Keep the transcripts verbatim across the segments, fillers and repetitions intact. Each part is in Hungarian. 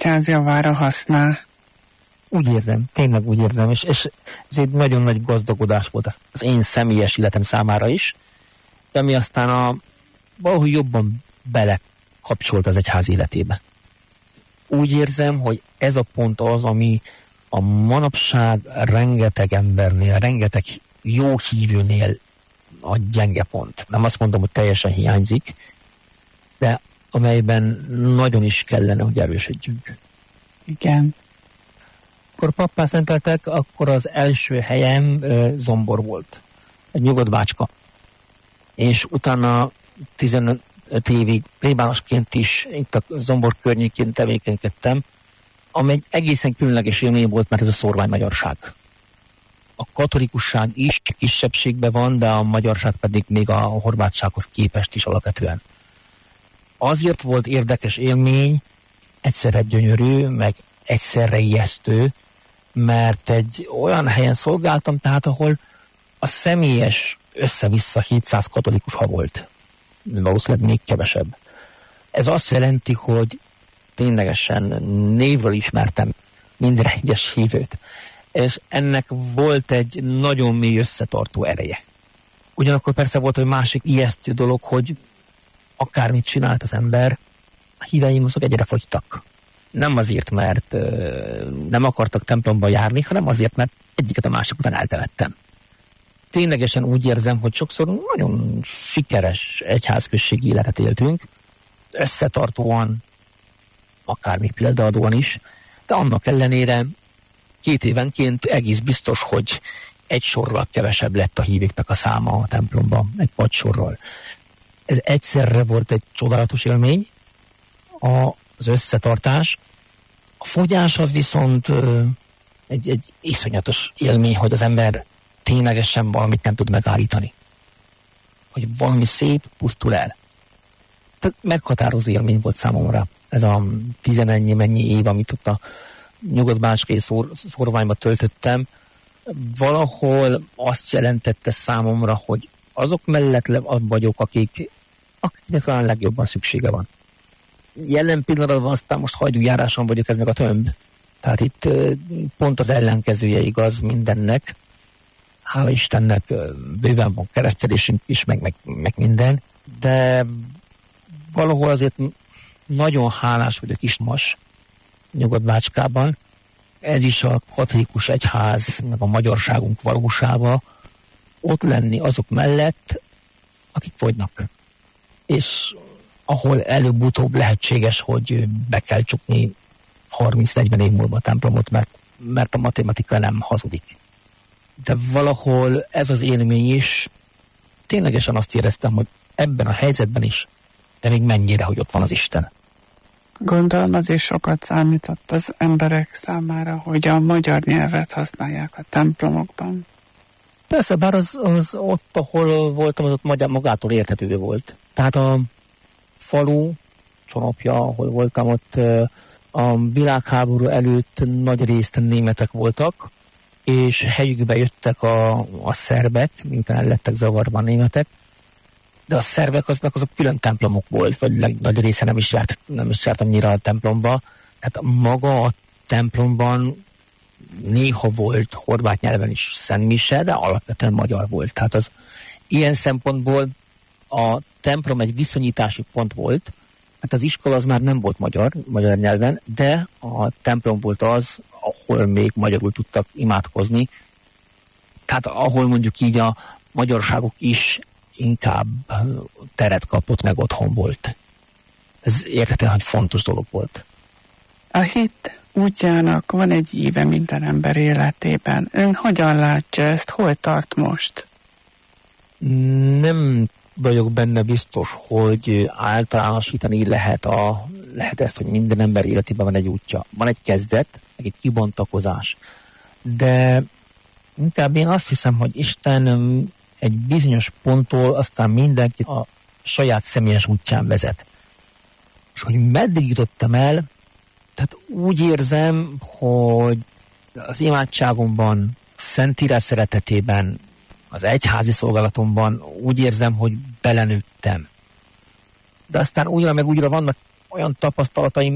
egyház javára használ. Úgy érzem, tényleg úgy érzem, és, és ez egy nagyon nagy gazdagodás volt az, az én személyes életem számára is, de ami aztán a, valahogy jobban belekapcsolt az egyház életébe. Úgy érzem, hogy ez a pont az, ami a manapság rengeteg embernél, rengeteg jó hívőnél a gyenge pont. Nem azt mondom, hogy teljesen hiányzik, de amelyben nagyon is kellene, hogy erősödjünk. Igen. Akkor pappá szenteltek, akkor az első helyem ö, Zombor volt. Egy nyugodt bácska. És utána tizenöt évig plébánosként is itt a Zombor környékén tevékenykedtem, ami egy egészen különleges élmény volt, mert ez a szórványmagyarság. A katolikusság is kisebbségben van, de a magyarság pedig még a horvátsághoz képest is alapvetően. Azért volt érdekes élmény, egyszerre gyönyörű, meg egyszerre ijesztő, mert egy olyan helyen szolgáltam, tehát ahol a személyes össze-vissza hétszáz katolikus ha volt. Valószínűleg még kevesebb. Ez azt jelenti, hogy ténylegesen névről ismertem minden egyes hívőt. És ennek volt egy nagyon mély összetartó ereje. Ugyanakkor persze volt egy másik ijesztő dolog, hogy akármit csinált az ember, a híveim azok egyre fogytak. Nem azért, mert ö, nem akartak templomba járni, hanem azért, mert egyiket a másik után eltemettem. Ténylegesen úgy érzem, hogy sokszor nagyon sikeres egyházközségi életet éltünk, összetartóan, akár még példaadóan is, de annak ellenére két évenként egész biztos, hogy egy sorral kevesebb lett a hívőknek a száma a templomban, egy padsorral. Ez egyszerre volt egy csodálatos élmény, az összetartás. A fogyás az viszont egy, egy iszonyatos élmény, hogy az ember ténylegesen valamit nem tud megállítani. Hogy valami szép pusztul el. Tehát meghatározó élmény volt számomra ez a tizenennyi mennyi év, amit ott a nyugat-bácskai szór, szórványba töltöttem. Valahol azt jelentette számomra, hogy azok mellett vagyok, akik, akiknek talán legjobban szüksége van. Jelen pillanatban aztán most hajdújáráson vagyok, ez meg a tömb. Tehát itt pont az ellenkezője igaz mindennek. Hála Istennek bőven van keresztelésünk is, meg, meg, meg minden. De valahol azért nagyon hálás vagyok Ismas Nyugat-Bácskában. Ez is a katolikus egyház, meg a magyarságunk valósága, ott lenni azok mellett, akik fogynak. És ahol előbb-utóbb lehetséges, hogy be kell csukni harminc-negyven év múlva a templomot, mert, mert a matematika nem hazudik. De valahol ez az élmény is, ténylegesen azt éreztem, hogy ebben a helyzetben is, de még mennyire, hogy ott van az Isten. Gondolom az is sokat számított az emberek számára, hogy a magyar nyelvet használják a templomokban. Persze, bár az, az ott, ahol voltam, az ott magyar, magától érthető volt. Tehát a falu, Csonopja, ahol voltam, ott a világháború előtt nagy részt németek voltak, és helyükbe jöttek a, a szerbek, miután el lettek zavarva a németek, de a szerbek azok, azok külön templomok volt, vagy nagy része nem is járt, nem is járt annyira a templomba. Tehát maga a templomban néha volt horvát nyelven is szentmise, de alapvetően magyar volt. Tehát az ilyen szempontból a templom egy viszonyítási pont volt, mert az iskola az már nem volt magyar, magyar nyelven, de a templom volt az, ahol még magyarul tudtak imádkozni. Tehát ahol mondjuk így a magyarságok is inkább teret kapott, meg otthon volt. Ez értetlen, hogy fontos dolog volt. A hit útjának van egy íve minden ember életében. Ön hogyan látja ezt? Hol tart most? Nem vagyok benne biztos, hogy általánosítani lehet, a, lehet ezt, hogy minden ember életében van egy útja. Van egy kezdet, meg egy kibontakozás. De inkább én azt hiszem, hogy Isten egy bizonyos ponttól aztán mindenkit a saját személyes útján vezet. És hogy meddig jutottam el, tehát úgy érzem, hogy az imádságomban, Szentírás szeretetében, az egyházi szolgálatomban úgy érzem, hogy belenőttem. De aztán újra meg újra vannak olyan tapasztalataim,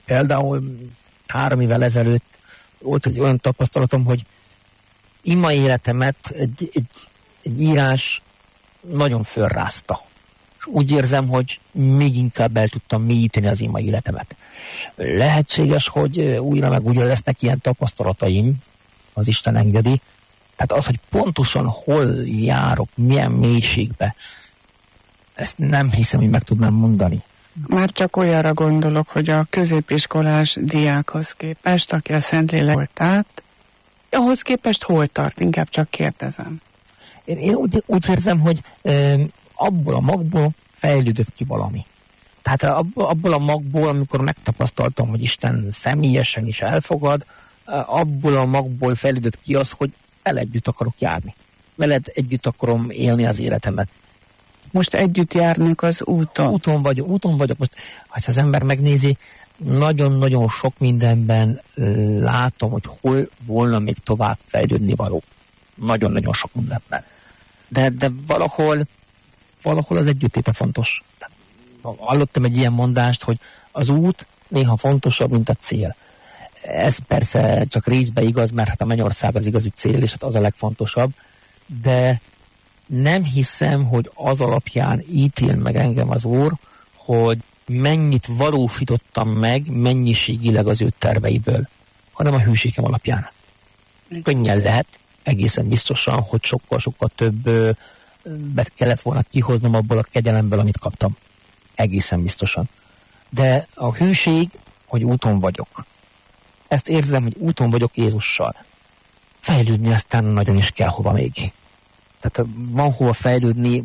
Például három évvel ezelőtt volt egy olyan tapasztalatom, hogy ima életemet egy, egy, egy írás nagyon fölrázta. És úgy érzem, hogy még inkább el tudtam mélyíteni az ima életemet. Lehetséges, hogy újra meg újra lesznek ilyen tapasztalataim, az Isten engedi. Tehát az, hogy pontosan hol járok, milyen mélységbe, ezt nem hiszem, hogy meg tudnám mondani. Már csak olyanra gondolok, hogy a középiskolás diákhoz képest, aki a Szentlélek volt át, ahhoz képest hol tart? Inkább csak kérdezem. Én, én úgy, úgy érzem, hogy e, abból a magból fejlődött ki valami. Tehát abból a magból, amikor megtapasztaltam, hogy Isten személyesen is elfogad, abból a magból fejlődött ki az, hogy vele együtt akarok járni. Veled együtt akarom élni az életemet. Most együtt járnak az úton. Úton vagyok, úton vagyok. Most, ha az ember megnézi, nagyon-nagyon sok mindenben látom, hogy hol volna még tovább fejlődni való. Nagyon-nagyon sok mindenben. De, de valahol, valahol az együttéte fontos. Hallottam egy ilyen mondást, hogy az út néha fontosabb, mint a cél. Ez persze csak részben igaz, mert hát a mennyország az igazi cél, és hát az a legfontosabb, de nem hiszem, hogy az alapján ítél meg engem az Úr, hogy mennyit valósítottam meg mennyiségileg az ő terveiből, hanem a hűségem alapján. Könnyen lehet, egészen biztosan, hogy sokkal-sokkal többet kellett volna kihoznom abból a kegyelemből, amit kaptam. Egészen biztosan. De a hűség, hogy úton vagyok. Ezt érzem, hogy úton vagyok Jézussal. Fejlődni aztán nagyon is kell hova még. Tehát van hova fejlődni,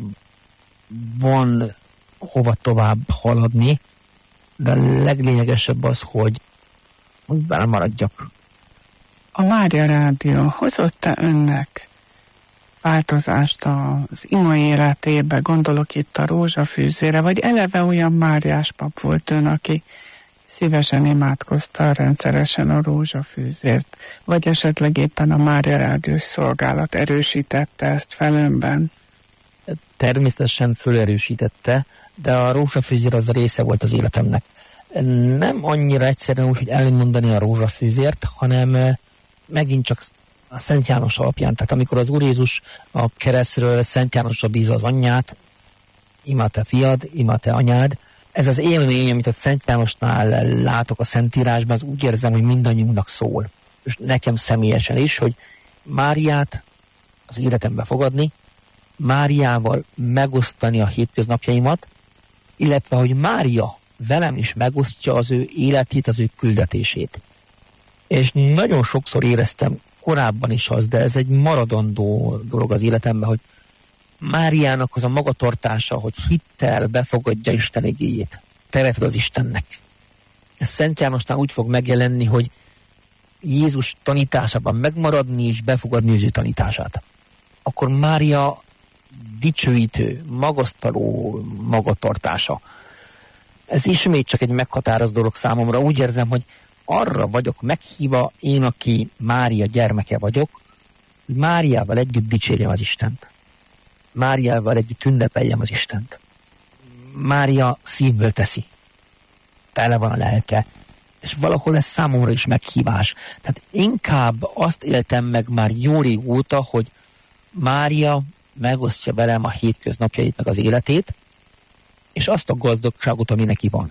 van hova tovább haladni, de a leglényegesebb az, hogy, hogy bele maradjak. A Mária Rádió hozott-e önnek változást az ima életébe, gondolok itt a rózsafűzére, vagy eleve olyan Máriás pap volt ön, aki szívesen imádkozta rendszeresen a rózsafűzért, vagy esetleg éppen a Mária Rádiós szolgálat erősítette ezt fel önben? Természetesen fölerősítette, de a rózsafűzér az a része volt az életemnek. Nem annyira egyszerűen úgy, hogy elmondani a rózsafűzért, hanem megint csak a Szent János alapján. Tehát amikor az Úr Jézus a keresztről Szent Jánosra bízza az anyját, ima te fiad, ima te anyád, ez az élmény, amit a Szent Jánosnál látok a Szentírásban, az úgy érzem, hogy mindannyiunknak szól. És nekem személyesen is, hogy Máriát az életembe fogadni, Máriával megosztani a hétköznapjaimat, illetve, hogy Mária velem is megosztja az ő életét, az ő küldetését. És nagyon sokszor éreztem korábban is az, de ez egy maradandó dolog az életemben, hogy Máriának az a magatartása, hogy hittel befogadja Isten igéjét. Tereted az Istennek. Ez Szent Jánosnál úgy fog megjelenni, hogy Jézus tanításában megmaradni és befogadni az ő tanítását. Akkor Mária dicsőítő, magasztaló magatartása. Ez ismét csak egy meghatározó dolog számomra. Úgy érzem, hogy arra vagyok meghívva, én, aki Mária gyermeke vagyok, hogy Máriával együtt dicsérjem az Istent. Máriával együtt ünnepeljem az Istent. Mária szívből teszi. Tele van a lelke. És valahol ez számomra is meghívás. Tehát inkább azt éltem meg már jó régóta, hogy Mária megosztja velem a hétköznapjait, meg az életét, és azt a gazdagságot, ami neki van.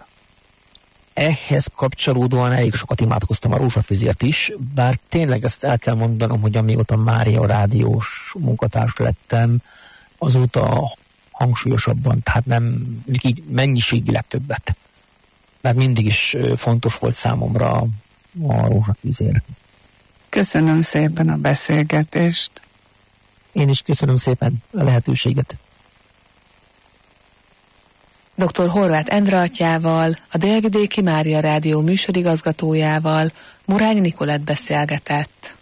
Ehhez kapcsolódóan elég sokat imádkoztam a rózsafűzért is, bár tényleg ezt el kell mondanom, hogy amióta Mária rádiós munkatárs lettem, azóta hangsúlyosabban, tehát nem így mennyiségileg többet. Mert mindig is fontos volt számomra a rózsafűzér. Köszönöm szépen a beszélgetést. Én is köszönöm szépen a lehetőséget. doktor Horváth Endre atyával, a Délvidéki Mária Rádió műsorigazgatójával Murányi Nikolett beszélgetett.